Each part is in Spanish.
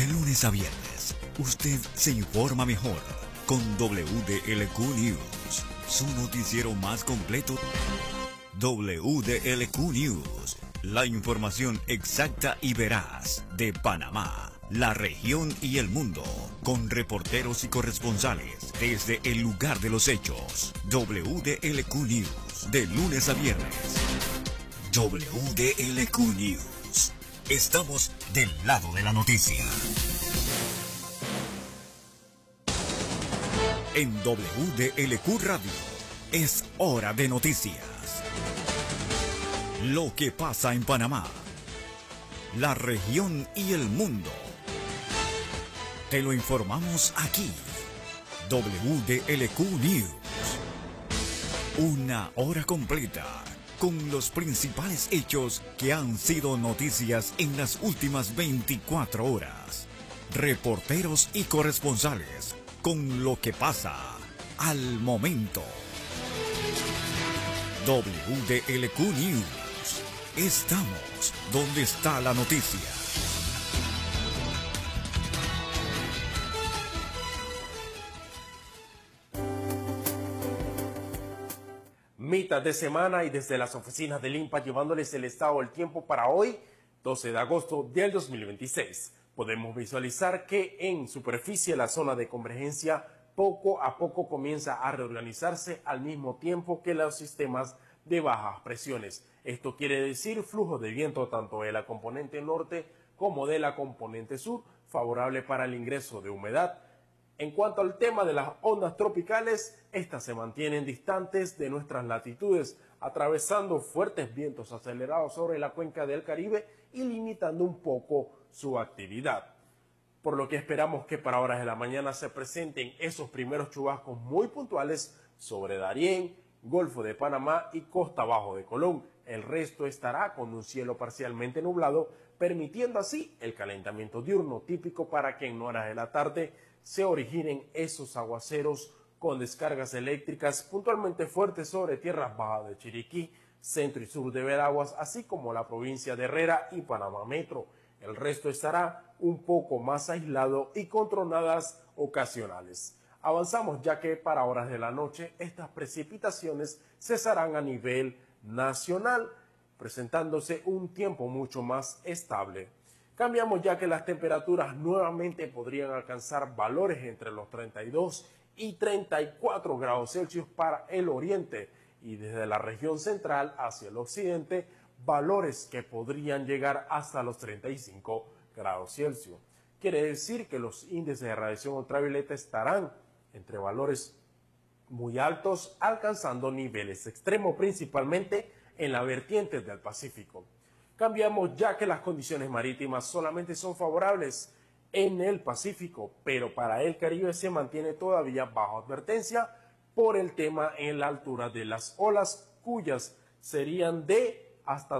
lunes a viernes, usted se informa mejor con WDLQ News, su noticiero más completo. WDLQ News, la información exacta y veraz de Panamá, la región y el mundo, con reporteros y corresponsales desde el lugar de los hechos. WDLQ News, de lunes a viernes. WDLQ News. Estamos del lado de la noticia. En WDLQ Radio es hora de noticias. Lo que pasa en Panamá, la región y el mundo. Te lo informamos aquí. WDLQ News. Una hora completa con los principales hechos que han sido noticias en las últimas 24 horas. Reporteros y corresponsales con lo que pasa al momento. WDLQ News. Estamos donde está la noticia. Mitad de semana y desde las oficinas del INPA llevándoles el estado del tiempo para hoy, 12 de agosto del 2026. Podemos visualizar que en superficie la zona de convergencia poco a poco comienza a reorganizarse al mismo tiempo que los sistemas de bajas presiones. Esto quiere decir flujo de viento tanto de la componente norte como de la componente sur, favorable para el ingreso de humedad. En cuanto al tema de las ondas tropicales, estas se mantienen distantes de nuestras latitudes, atravesando fuertes vientos acelerados sobre la cuenca del Caribe y limitando un poco su actividad. Por lo que esperamos que para horas de la mañana se presenten esos primeros chubascos muy puntuales sobre Darién, Golfo de Panamá y costa abajo de Colón. El resto estará con un cielo parcialmente nublado, permitiendo así el calentamiento diurno típico para que en horas de la tarde se originen esos aguaceros con descargas eléctricas puntualmente fuertes sobre tierras bajas de Chiriquí, centro y sur de Veraguas, así como la provincia de Herrera y Panamá Metro. El resto estará un poco más aislado y con tronadas ocasionales. Avanzamos ya que para horas de la noche estas precipitaciones cesarán a nivel nacional, presentándose un tiempo mucho más estable. Cambiamos ya que las temperaturas nuevamente podrían alcanzar valores entre los 32 y 34 grados Celsius para el oriente y desde la región central hacia el occidente, valores que podrían llegar hasta los 35 grados Celsius. Quiere decir que los índices de radiación ultravioleta estarán entre valores muy altos, alcanzando niveles extremos, principalmente en la vertiente del Pacífico. Cambiamos ya que las condiciones marítimas solamente son favorables en el Pacífico, pero para el Caribe se mantiene todavía bajo advertencia por el tema en la altura de las olas, cuyas serían de hasta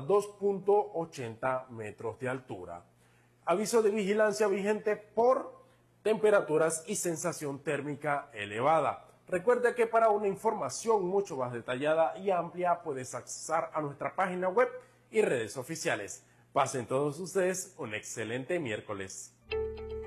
2.80 metros de altura. Aviso de vigilancia vigente por temperaturas y sensación térmica elevada. Recuerde que para una información mucho más detallada y amplia puedes accesar a nuestra página web y redes oficiales. Pasen todos ustedes un excelente miércoles.